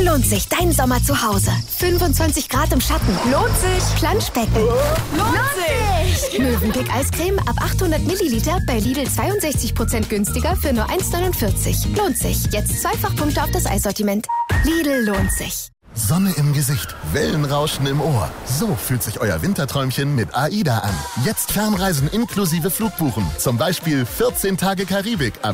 Lohnt sich dein Sommer zu Hause. 25 Grad im Schatten. Lohnt sich. Planschbecken. Lohnt sich. Mövenpick Eiscreme ab 800 Milliliter bei Lidl 62% günstiger für nur 1,49. Lohnt sich. Jetzt Zweifachpunkte auf das Eissortiment. Lidl lohnt sich. Sonne im Gesicht, Wellenrauschen im Ohr. So fühlt sich euer Winterträumchen mit AIDA an. Jetzt Fernreisen inklusive Flugbuchen. Zum Beispiel 14 Tage Karibik ab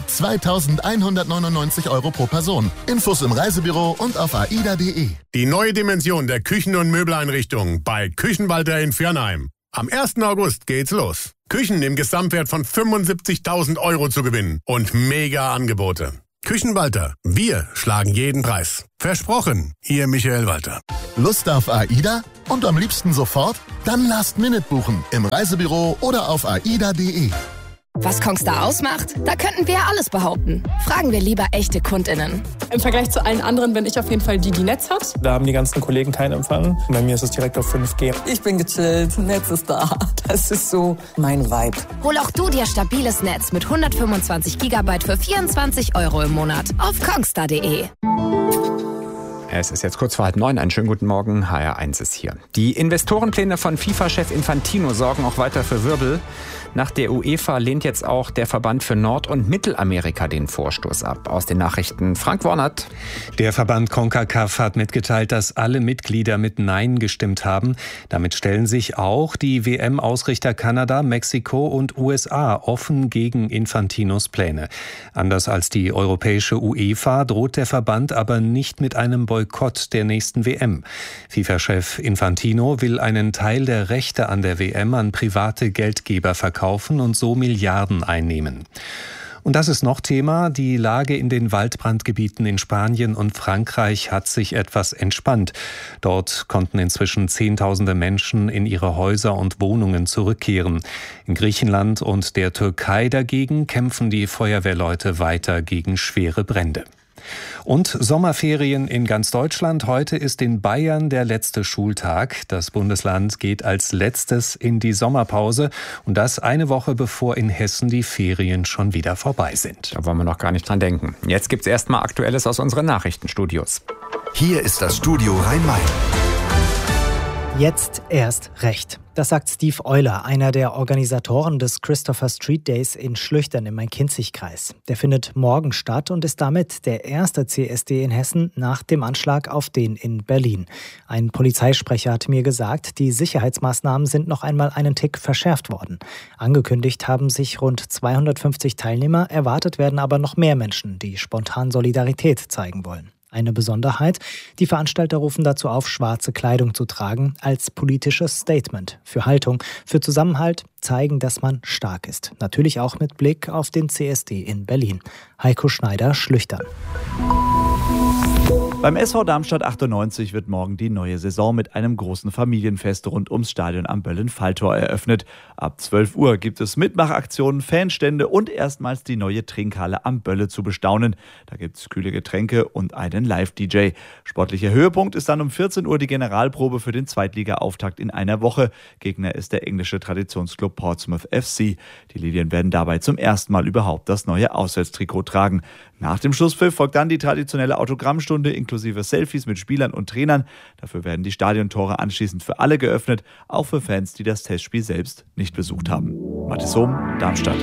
2.199 € pro Person. Infos im Reisebüro und auf aida.de. Die neue Dimension der Küchen- und Möbeleinrichtungen bei Küchenwalter in Viernheim. Am 1. August geht's los. Küchen im Gesamtwert von 75.000 € zu gewinnen und mega Angebote. Küchenwalter, wir schlagen jeden Preis. Versprochen, Ihr Michael Walter. Lust auf AIDA? Und am liebsten sofort? Dann Last Minute buchen im Reisebüro oder auf aida.de. Was Kongstar ausmacht? Da könnten wir ja alles behaupten. Fragen wir lieber echte KundInnen. Im Vergleich zu allen anderen bin ich auf jeden Fall die Netz hat. Da haben die ganzen Kollegen keinen Empfang. Bei mir ist es direkt auf 5G. Ich bin gechillt, Netz ist da. Das ist so mein Vibe. Hol auch du dir stabiles Netz mit 125 GB für 24 € im Monat auf kongstar.de. Es ist jetzt kurz vor 8:30. Einen schönen guten Morgen. HR1 ist hier. Die Investorenpläne von FIFA-Chef Infantino sorgen auch weiter für Wirbel. Nach der UEFA lehnt jetzt auch der Verband für Nord- und Mittelamerika den Vorstoß ab. Aus den Nachrichten Frank Wornert. Der Verband CONCACAF hat mitgeteilt, dass alle Mitglieder mit Nein gestimmt haben. Damit stellen sich auch die WM-Ausrichter Kanada, Mexiko und USA offen gegen Infantinos Pläne. Anders als die europäische UEFA droht der Verband aber nicht mit einem Boykott der nächsten WM. FIFA-Chef Infantino will einen Teil der Rechte an der WM an private Geldgeber verkaufen und so Milliarden einnehmen. Und das ist noch Thema. Die Lage in den Waldbrandgebieten in Spanien und Frankreich hat sich etwas entspannt. Dort konnten inzwischen Zehntausende Menschen in ihre Häuser und Wohnungen zurückkehren. In Griechenland und der Türkei dagegen kämpfen die Feuerwehrleute weiter gegen schwere Brände. Und Sommerferien in ganz Deutschland. Heute ist in Bayern der letzte Schultag. Das Bundesland geht als letztes in die Sommerpause. Und das eine Woche bevor in Hessen die Ferien schon wieder vorbei sind. Da wollen wir noch gar nicht dran denken. Jetzt gibt's erstmal Aktuelles aus unseren Nachrichtenstudios. Hier ist das Studio Rhein-Main. Jetzt erst recht. Das sagt Steve Euler, einer der Organisatoren des Christopher Street Days in Schlüchtern im Main-Kinzig-Kreis. Der findet morgen statt und ist damit der erste CSD in Hessen nach dem Anschlag auf den in Berlin. Ein Polizeisprecher hat mir gesagt, die Sicherheitsmaßnahmen sind noch einmal einen Tick verschärft worden. Angekündigt haben sich rund 250 Teilnehmer, erwartet werden aber noch mehr Menschen, die spontan Solidarität zeigen wollen. Eine Besonderheit, die Veranstalter rufen dazu auf, schwarze Kleidung zu tragen, als politisches Statement für Haltung, für Zusammenhalt, zeigen, dass man stark ist. Natürlich auch mit Blick auf den CSD in Berlin. Heiko Schneider, Schlüchtern. Beim SV Darmstadt 98 wird morgen die neue Saison mit einem großen Familienfest rund ums Stadion am Böllen-Falltor eröffnet. Ab 12 Uhr gibt es Mitmachaktionen, Fanstände und erstmals die neue Trinkhalle am Bölle zu bestaunen. Da gibt es kühle Getränke und einen Live-DJ. Sportlicher Höhepunkt ist dann um 14 Uhr die Generalprobe für den Zweitliga-Auftakt in einer Woche. Gegner ist der englische Traditionsclub Portsmouth FC. Die Lilien werden dabei zum ersten Mal überhaupt das neue Auswärtstrikot tragen. Nach dem Schlusspfiff folgt dann die traditionelle Autogrammstunde inklusive Selfies mit Spielern und Trainern. Dafür werden die Stadiontore anschließend für alle geöffnet, auch für Fans, die das Testspiel selbst nicht besucht haben. Mathis Sohm, Darmstadt.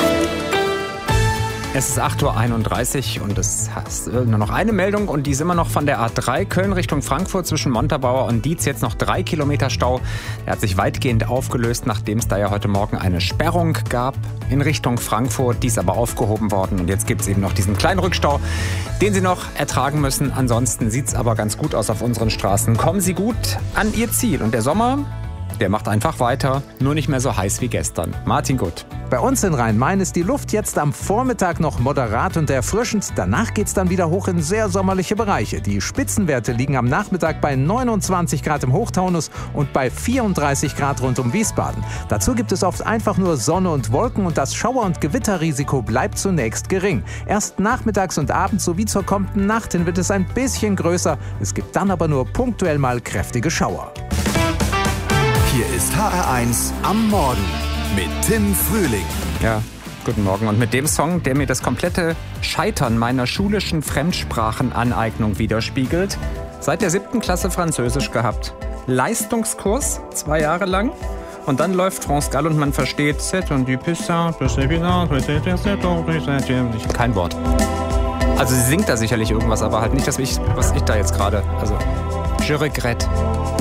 Es ist 8:31 Uhr und es ist nur noch eine Meldung und die ist immer noch von der A3 Köln Richtung Frankfurt zwischen Montabaur und Dietz. Jetzt noch 3 Kilometer Stau. Der hat sich weitgehend aufgelöst, nachdem es da ja heute Morgen eine Sperrung gab in Richtung Frankfurt. Die ist aber aufgehoben worden und jetzt gibt es eben noch diesen kleinen Rückstau, den Sie noch ertragen müssen. Ansonsten sieht es aber ganz gut aus auf unseren Straßen. Kommen Sie gut an Ihr Ziel und der Sommer, der macht einfach weiter, nur nicht mehr so heiß wie gestern. Martin Gutt. Bei uns in Rhein-Main ist die Luft jetzt am Vormittag noch moderat und erfrischend. Danach geht's dann wieder hoch in sehr sommerliche Bereiche. Die Spitzenwerte liegen am Nachmittag bei 29 Grad im Hochtaunus und bei 34 Grad rund um Wiesbaden. Dazu gibt es oft einfach nur Sonne und Wolken und das Schauer- und Gewitterrisiko bleibt zunächst gering. Erst nachmittags und abends sowie zur kommenden Nacht hin wird es ein bisschen größer. Es gibt dann aber nur punktuell mal kräftige Schauer. Hier ist HR1 am Morgen mit Tim Frühling. Ja, guten Morgen. Und mit dem Song, der mir das komplette Scheitern meiner schulischen Fremdsprachenaneignung widerspiegelt, Seit der 7. Klasse Französisch gehabt. Leistungskurs, 2 Jahre lang. Und dann läuft France Gall und man versteht kein Wort. Also sie singt da sicherlich irgendwas, aber halt nicht das, was ich da jetzt gerade. Also, je regrette.